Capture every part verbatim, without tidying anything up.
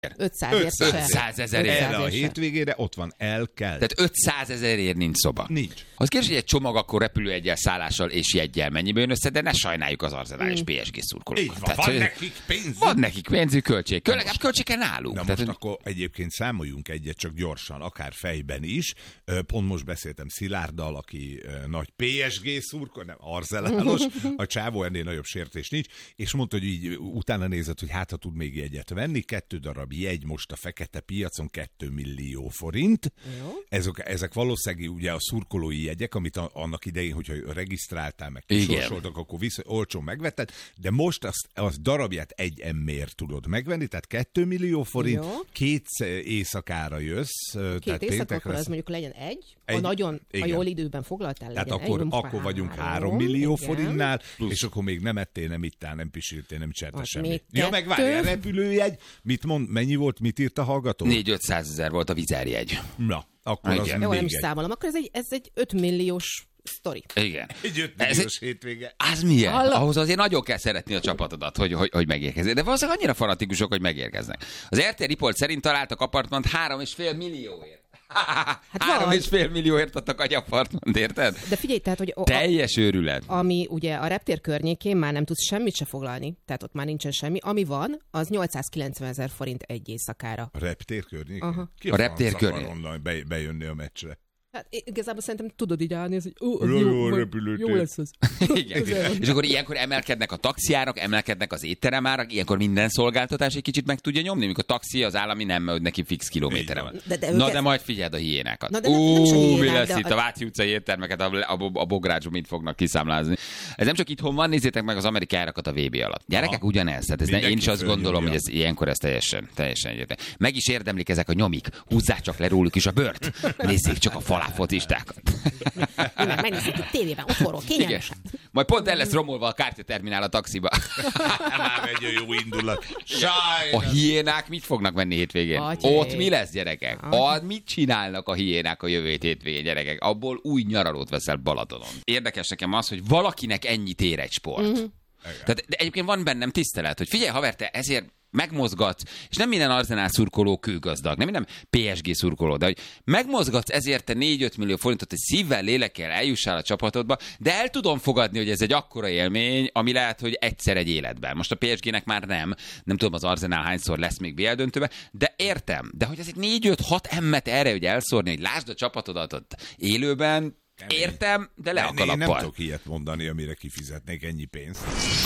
ötszázezer Erre a hétvégére ott van, el kell. Tehát ötszázezerért nincs szoba. Nincs. Az kérdés, hogy egy csomag akkor repülőjeggyel, szállással és jeggyel mennyibe jön össze, de ne sajnáljuk az Arsenal és pé es gé szurkolókat. Így van, van nekik pénzük. Van nekik pénzük, költség. Legalább költsége nálunk. Na Tehát, most akkor egyébként számoljunk egyet csak gyorsan, akár fejben is. Pont most beszéltem Szilárddal, aki nagy pé es gé szurkoló, nem Arsenalos, a csávó ennél nagyobb sértés nincs, és mondta, hogy így utána nézett, hogy hát ha tud még jegyet venni, kettő darab jegy most a fekete piacon kettő millió forint. Ezek, ezek valószínűleg ugye a szurkolói jegyek, amit a, annak idején, hogyha regisztráltál, meg kisorsoltak, akkor vissza, olcsón megvetted, de most azt, azt darabját egy emmér tudod megvenni, tehát kettő millió forint, jó. Két éjszakára jössz. Két éjszak, akkor az mondjuk legyen egy, egy a nagyon, igen. A jól időben foglaltál, legyen tehát akkor, egy, akkor vagyunk három millió forintnál, plusz. És akkor még nem ettél, nem ittál, nem pisiltél, nem cserte semmit. Ja, meg várjál, repülőjegy, mit mond, mennyi volt, mit írt a hallgató? négy-ötszázezer volt a vizerjegy. Na, akkor igen. Az jó, még nem is egy. számolom, akkor ez egy, ez egy öt milliós sztori. Igen. Egy öt milliós hétvége. Az milyen? Hallom. Ahhoz azért nagyon kell szeretni a csapatodat, hogy, hogy, hogy megérkezzék. De valószínűleg annyira fanatikusok, hogy megérkeznek. Az er té Report szerint találtak apartmant három és fél millióért. Hát három és fél millióért adtak egy apartmant, érted? De figyelj, tehát, hogy... A, teljes őrület. Ami ugye a reptér környékén már nem tudsz semmit se foglalni, tehát ott már nincsen semmi. Ami van, az nyolcszázkilencvenezer forint egy éjszakára. A reptér környékén? Uh-huh. Ki a, a reptér környékén. Be, bejönni a meccsre? Hát igazából szerintem tudod így állni, hogy ó, jó, jó, jó, jó lesz ez. Igen. És akkor ilyenkor emelkednek a taxiárak, emelkednek az étteremárak, ilyenkor minden szolgáltatás egy kicsit meg tudja nyomni, mikor a taxi az állami nem, hogy neki fix kilométere van. De, de Na de majd figyeld a hiénákat. Ó, mi lesz itt a Váci utcai éttermeket, a, a, a bográcsban mit fognak kiszámlázni. Ez nem csak itthon van, nézzétek meg az amerikai árakat a vé bé alatt. Gyerekek ugyanez, tehát ez ne, én is azt gondolom, hogy ez ilyenkor ez teljesen, teljesen egyértelmű. Meg is érdemlik ezek a nyomik, húzzák csak le róluk is a bört, nézzék csak a faláfocistákat. Megnézzük a tévében, otthonról, kényelmesen. Majd pont el lesz romolva a kártyaterminál a taxiba. Már egy jó indulat. Sajnos. A hiénák mit fognak venni hétvégén? Atyai. Ott mi lesz, gyerekek? Ott mit csinálnak a hiénák a jövő hétvégén, gyerekek? Abból új nyaralót veszel Balatonon. Érdekes nekem az, hogy valakinek ennyit ér egy sport. Mm-hmm. Tehát, de egyébként van bennem tisztelet, hogy figyelj, haver, te ezért megmozgatsz, és nem minden Arsenal szurkoló kőgazdag, nem minden pé es gé szurkoló, de hogy megmozgatsz ezért te négy-öt millió forintot, hogy szívvel, lélekkel eljussál a csapatodba, de el tudom fogadni, hogy ez egy akkora élmény, ami lehet, hogy egyszer egy életben. Most a pé es gének már nem, nem tudom az Arsenal hányszor lesz még bé el döntőbe, de értem, de hogy ez egy négy-öt-hat emmet erre, hogy elszórni, hogy lásd a csapatodat ott élőben, értem, de le a kalappal. Én nem tudok ilyet mondani, amire kifizetnék ennyi pénzt.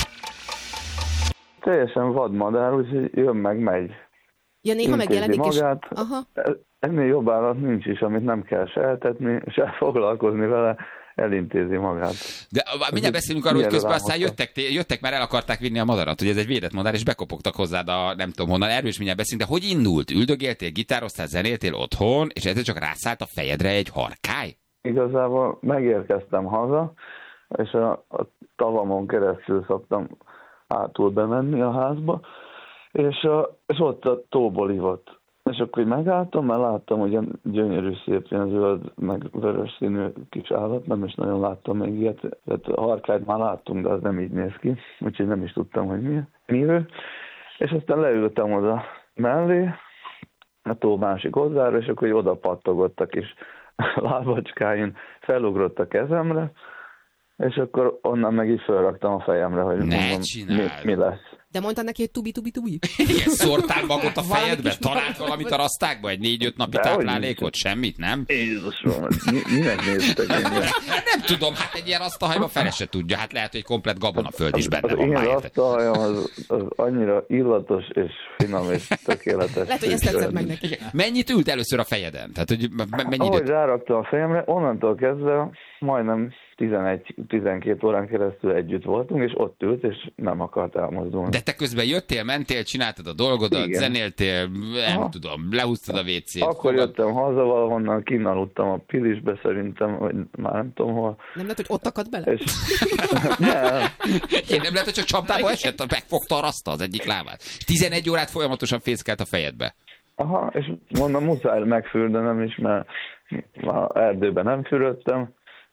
Teljesen vadmadár, úgyhogy jön meg, megy. Ja, néha megjelenik magát. És... Aha. Ennél jobb állat nincs is, amit nem kell se eltetni, se foglalkozni vele, elintézi magát. De mindjárt beszélünk arról, hogy közben aztán jöttek, jöttek, már el akarták vinni a madarat, hogy ez egy védett madár, és bekopogtak hozzád a nem tudom honnan, erről is mindjárt beszélünk, de hogy indult? Üldögéltél, gitároztál, zenéltél otthon, és ezzel csak rászállt a fejedre egy harkály? Igazából megérkeztem haza, és a, a tavamon keresztül szoktam átul bemenni a házba, és, a, és ott a tóból ivott. És akkor megálltam, mert láttam, hogy ilyen gyönyörű, szép ilyen zöld, meg vörös színű kis állat, nem is nagyon láttam még ilyet. Tehát a harkályt már láttunk, de az nem így néz ki, úgyhogy nem is tudtam, hogy mi, mi ő. És aztán leültem oda mellé, a tó másik oldalára, és akkor oda pattogott a kis lábacskáin, felugrott a kezemre, és akkor onnan meg így felraktam a fejemre, hogy mondom, mi, mi lesz. De mondtad neki, hogy tubi-tubi-tubi? Igen, szórtál magot a fejedbe? Talált valamit a rasztákba? Egy négy-öt napi táplálékot? Semmit, nem? Jézusom, minek néztek én? Nem tudom, hát egy ilyen asztalhajban fele se tudja. Hát lehet, hogy komplet gabonaföld is benne az van. Az én asztalhajam az, az annyira illatos és finom és tökéletes. Lehet, hogy ezt tetszett meg neki. Mennyit ült először a fejeden? Tehát, hogy mennyi Ahogy időt? ráraktam a fejemre, onnantól kezdve majdnem tizenegy-tizenkét órán keresztül együtt voltunk, és ott ült, és nem akart elmozdulni. De te közben jöttél, mentél, csináltad a dolgodat, igen. Zenéltél, nem Aha. tudom, lehúztad a vécét. Akkor fogad... jöttem haza valahonnan, kinaludtam a Pilisbe szerintem, vagy már nem tudom hol. Nem lehet, hogy ott akadt bele? És... nem. Én nem lehet, hogy csak csapdába esett, megfogta a raszta az egyik lábát. tizenegy órát folyamatosan fészkelt a fejedbe. Aha, és mondom, muszáj megfürdenem is, mert már erdőben nem fürödtem,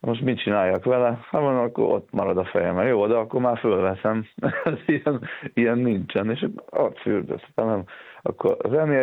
most mit csináljak vele? Hát van, akkor ott marad a fejem. Jó, de akkor már fölveszem. ilyen, ilyen nincsen, és ott fürdőztem. Akkor zenél